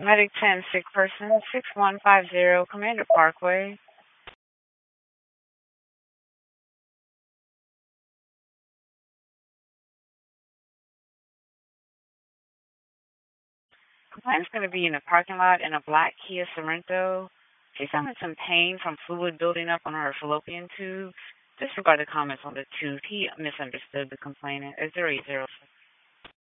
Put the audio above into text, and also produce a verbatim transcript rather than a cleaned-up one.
Medic ten, sick person, six one five zero, Commander Parkway. Client's going to be in the parking lot in a black Kia Sorento. She's having some pain from fluid building up on her fallopian tube. Disregard the comments on the tube. He misunderstood the complainant. It's zero eight zero.